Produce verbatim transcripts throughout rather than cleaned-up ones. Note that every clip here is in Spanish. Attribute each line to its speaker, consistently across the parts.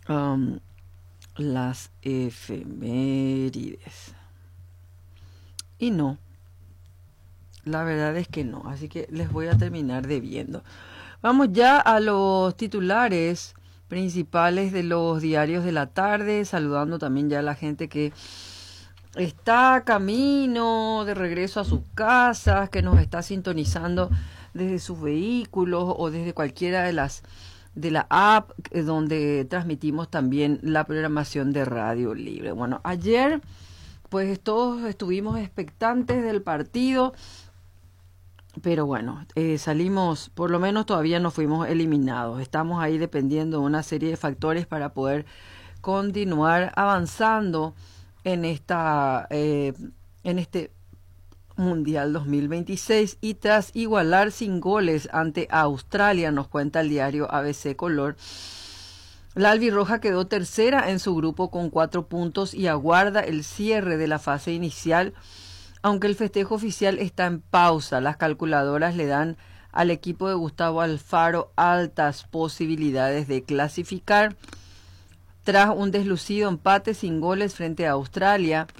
Speaker 1: um, las efemérides. Y no, la verdad es que no, así que les voy a terminar debiendo. Vamos ya a los titulares principales de los diarios de la tarde, saludando también ya a la gente que está camino de regreso a sus casas, que nos está sintonizando desde sus vehículos o desde cualquiera de las de la app donde transmitimos también la programación de Radio Libre. Bueno, ayer pues todos estuvimos expectantes del partido, pero bueno, eh, salimos, por lo menos todavía no fuimos eliminados. Estamos ahí dependiendo de una serie de factores para poder continuar avanzando en esta eh, en este Mundial dos mil veintiséis, y tras igualar sin goles ante Australia, nos cuenta el diario A B C Color, la albirroja quedó tercera en su grupo con cuatro puntos y aguarda el cierre de la fase inicial, aunque el festejo oficial está en pausa. Las calculadoras le dan al equipo de Gustavo Alfaro altas posibilidades de clasificar. Tras un deslucido empate sin goles frente a Australia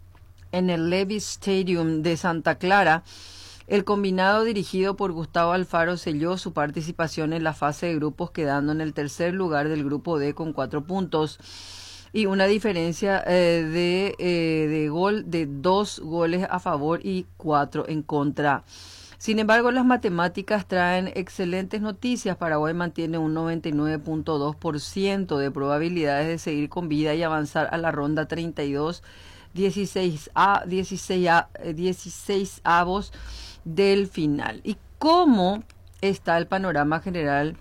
Speaker 1: en el Levi's Stadium de Santa Clara, el combinado dirigido por Gustavo Alfaro selló su participación en la fase de grupos, quedando en el tercer lugar del grupo D con cuatro puntos y una diferencia eh, de, eh, de gol de dos goles a favor y cuatro en contra. Sin embargo, las matemáticas traen excelentes noticias. Paraguay mantiene un noventa y nueve punto dos por ciento de probabilidades de seguir con vida y avanzar a la ronda treinta y dos, dieciséis a dieciséis a dieciséis avos del final. ¿Y cómo está el panorama general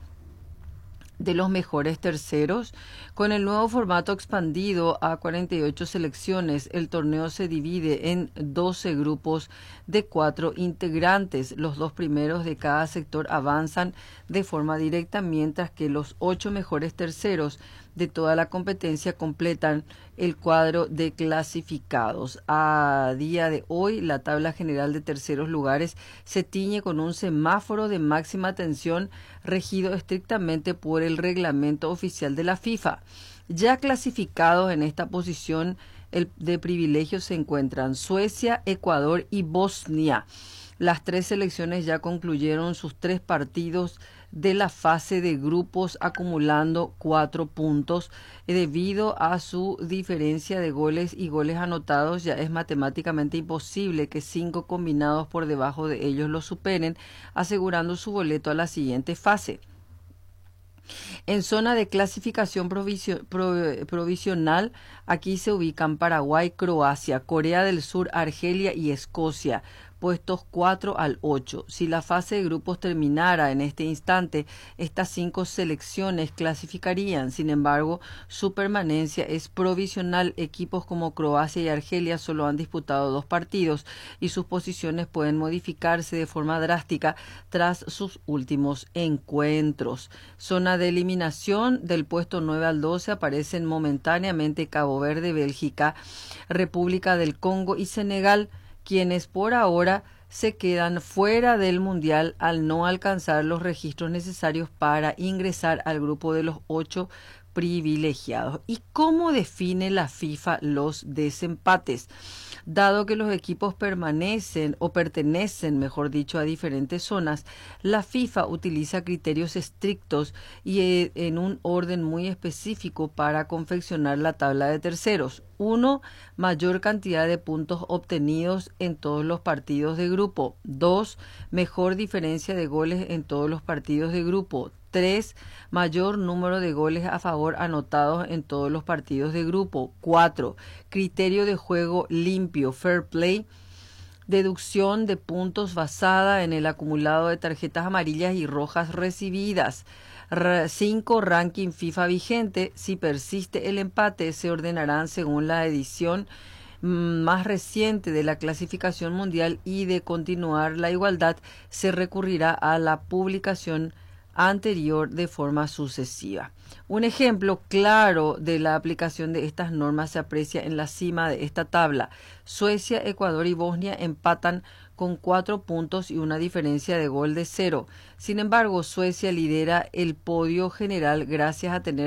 Speaker 1: de los mejores terceros? Con el nuevo formato expandido a cuarenta y ocho selecciones, el torneo se divide en doce grupos de cuatro integrantes. Los dos primeros de cada sector avanzan de forma directa, mientras que los ocho mejores terceros de toda la competencia completan el cuadro de clasificados. A día de hoy, la tabla general de terceros lugares se tiñe con un semáforo de máxima tensión regido estrictamente por el reglamento oficial de la FIFA. Ya clasificados en esta posición el, de privilegio se encuentran Suecia, Ecuador y Bosnia. Las tres selecciones ya concluyeron sus tres partidos de la fase de grupos, acumulando cuatro puntos. Debido a su diferencia de goles y goles anotados, ya es matemáticamente imposible que cinco combinados por debajo de ellos lo superen, asegurando su boleto a la siguiente fase. En zona de clasificación provisio, pro, provisional, aquí se ubican Paraguay, Croacia, Corea del Sur, Argelia y Escocia, puestos cuatro al ocho. Si la fase de grupos terminara en este instante, estas cinco selecciones clasificarían. Sin embargo, su permanencia es provisional. Equipos como Croacia y Argelia solo han disputado dos partidos y sus posiciones pueden modificarse de forma drástica tras sus últimos encuentros. Zona de eliminación, del puesto nueve al doce aparecen momentáneamente Cabo Verde, Bélgica, República del Congo y Senegal, quienes por ahora se quedan fuera del Mundial al no alcanzar los registros necesarios para ingresar al grupo de los ocho privilegiados. ¿Y cómo define la FIFA los desempates? Dado que los equipos permanecen o pertenecen, mejor dicho, a diferentes zonas, la FIFA utiliza criterios estrictos y eh, en un orden muy específico para confeccionar la tabla de terceros. Uno, mayor cantidad de puntos obtenidos en todos los partidos de grupo. Dos, mejor diferencia de goles en todos los partidos de grupo. Tres, mayor número de goles a favor anotados en todos los partidos de grupo. Cuatro, criterio de juego limpio, fair play, deducción de puntos basada en el acumulado de tarjetas amarillas y rojas recibidas. Cinco, ranking FIFA vigente. Si persiste el empate, se ordenarán según la edición más reciente de la clasificación mundial, y de continuar la igualdad, se recurrirá a la publicación anterior de forma sucesiva. Un ejemplo claro de la aplicación de estas normas se aprecia en la cima de esta tabla. Suecia, Ecuador y Bosnia empatan con cuatro puntos y una diferencia de gol de cero. Sin embargo, Suecia lidera el podio general gracias a tener